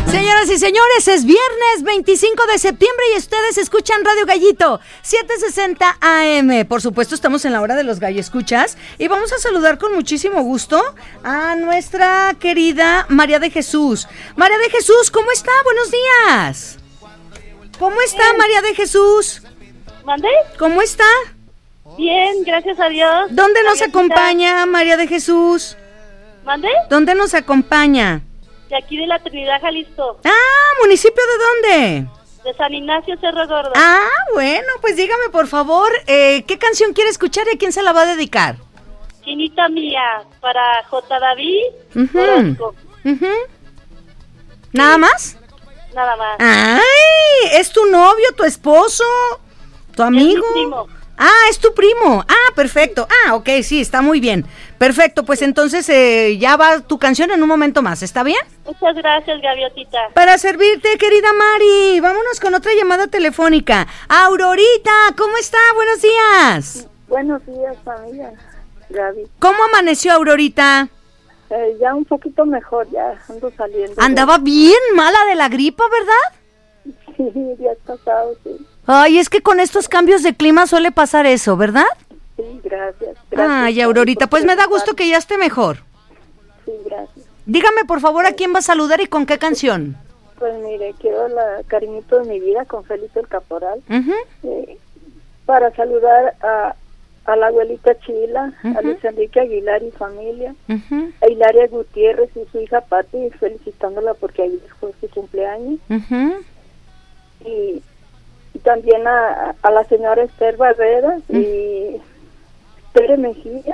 Señoras y señores, es viernes 25 de septiembre y ustedes escuchan Radio Gallito 760 AM. Por supuesto, estamos en la hora de los gallo escuchas y vamos a saludar con muchísimo gusto a nuestra querida María de Jesús. María de Jesús, ¿cómo está? Buenos días. ¿Cómo está María de Jesús? ¿Mande? ¿Cómo está? Bien, gracias a Dios. ¿Dónde nos acompaña María de Jesús? ¿Mande? ¿Dónde nos acompaña? De aquí de la Trinidad, Jalisco. Ah, ¿municipio de dónde? De San Ignacio, Cerro Gordo. Ah, bueno, pues dígame por favor, ¿qué canción quiere escuchar y a quién se la va a dedicar? Chinita mía, para J. David Orozco. ¿Nada más? Nada más. ¡Ay! ¿Es tu novio, tu esposo, tu amigo? Es mi primo. Ah, es tu primo. Ah, perfecto. Ah, ok, sí, está muy bien. Perfecto, pues entonces ya va tu canción en un momento más, ¿está bien? Muchas gracias, Gaviotita. Para servirte, querida Mari. Vámonos con otra llamada telefónica. Aurorita, ¿cómo está? Buenos días. Buenos días, familia. Gaby. ¿Cómo amaneció Aurorita? Ya un poquito mejor, ya ando saliendo. Andaba bien mala de la gripa, ¿verdad? Sí, días pasados, sí. Ay, es que con estos cambios de clima suele pasar eso, ¿verdad? Sí, gracias. Ay, Aurorita, pues me da gusto que ya esté mejor. Sí, gracias. Dígame, por favor, a quién va a saludar y con qué canción. Pues mire, quiero la Cariñito de mi vida con Felipe el Caporal. Uh-huh. Para saludar a la abuelita Chila, a Luis Enrique Aguilar y familia, a Hilaria Gutiérrez y su hija Pati, felicitándola porque ayer fue su cumpleaños. Y también a la señora Esther Barrera y Tere Mejía.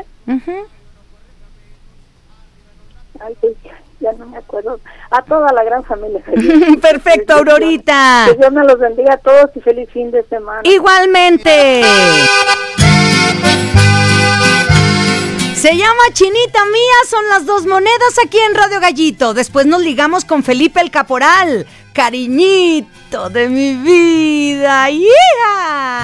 Ay, pues, ya no me acuerdo. A toda la gran familia. Perfecto, Aurorita. Que Dios me los bendiga a todos y feliz fin de semana. Igualmente. Se llama Chinita Mía, son las dos monedas aquí en Radio Gallito. Después nos ligamos con Felipe el Caporal. Cariñito de mi vida. ¡Yeah!